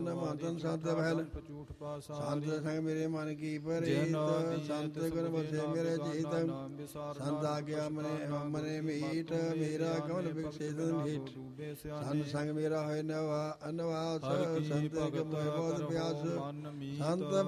ਮਨ ਮੰਤਨ ਸੰਤ ਬਹਿਲ ਸੰਤ ਸੰਗ ਮੇਰੇ ਮਨ ਕੀ ਪ੍ਰੀਤ ਸੰਤ ਗੁਣ ਬਸੇ ਮੇਰੇ ਜੀਤ ਸੰਤ ਆਗਿਆ ਮਨੇ ਮੀਟ ਮੇਰਾ ਕਮਲ ਬਿਕਸੇ ਹੀਟ ਸੰਤ ਸੰਗ ਮੇਰਾ ਹੋਏ ਨਵਾਸ ਸੰਤ ਕੇ ਮੋਹ ਬਹੁਤ ਪਿਆਸ ਸੰਤ